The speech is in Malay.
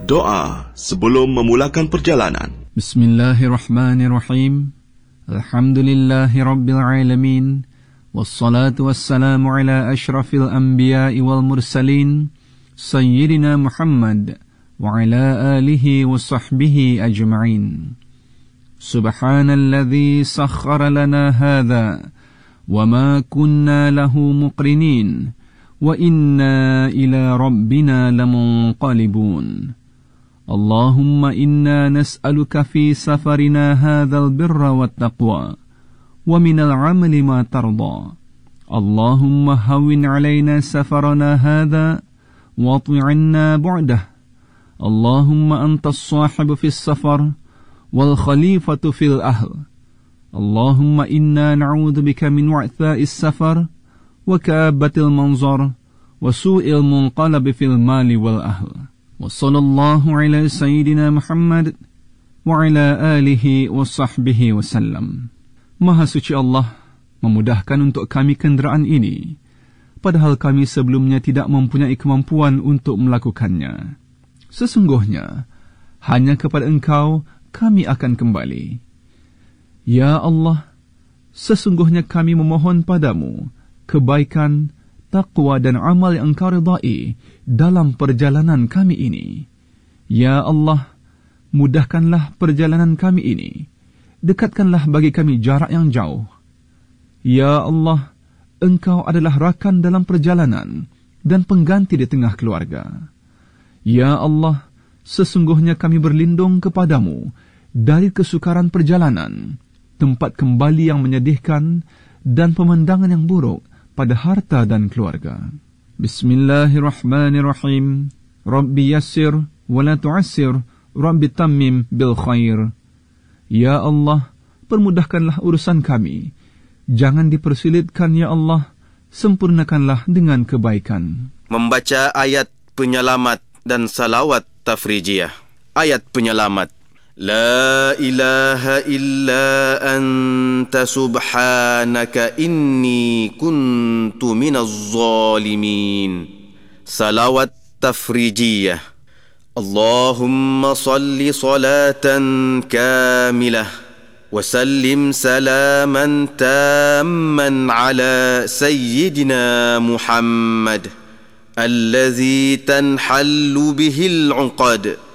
Doa sebelum memulakan perjalanan. Bismillahirrahmanirrahim. Alhamdulillahi Rabbil Alamin. Wassalatu wassalamu ala ashrafil anbiya'i wal mursalin. Sayyidina Muhammad wa ala alihi wa sahbihi ajma'in. Subhanalladzi sakhkhara lana hadha wa ma kunna lahu muqrinin wa inna ila rabbina lamunqalibun. Allahumma inna nas'aluka fi safarina hadzal birra wat taqwa wa minal 'amali ma tarda. Allahumma hawwin 'alaina safarana hadza wa at'inna bu'dah. Allahumma antas sahibu fis safar wal khalifatu fil ahl. Allahumma inna na'udzu bika min wa'tha'is safar wa ka'abatil manzar wa su'il munqalab fil mali wal ahl. Wa sallallahu ala sayyidina Muhammad wa ala alihi wa sahbihi wasallam. Maha suci Allah memudahkan untuk kami kenderaan ini, padahal kami sebelumnya tidak mempunyai kemampuan untuk melakukannya. Sesungguhnya, hanya kepada Engkau kami akan kembali. Ya Allah, sesungguhnya kami memohon padamu kebaikan, taqwa dan amal yang Engkau ridai dalam perjalanan kami ini. Ya Allah, mudahkanlah perjalanan kami ini. Dekatkanlah bagi kami jarak yang jauh. Ya Allah, Engkau adalah rakan dalam perjalanan dan pengganti di tengah keluarga. Ya Allah, sesungguhnya kami berlindung kepadamu dari kesukaran perjalanan, tempat kembali yang menyedihkan, dan pemandangan yang buruk pada harta dan keluarga. Bismillahirrahmanirrahim. Rabbi yassir wa la tu'assir, Rabbi tammim bil khair. Ya Allah, permudahkanlah urusan kami. Jangan dipersulitkan ya Allah, sempurnakanlah dengan kebaikan. Membaca ayat penyelamat dan salawat tafrijiyah. Ayat penyelamat. La ilaha illa anta subhanaka inni kuntu minaz zalimin. Salawat tafrijiyah. Allahumma salli salatan kamilah wa sallim salaman tamman ala sayyidina Muhammad alladhi tanhallu bihil 'uqad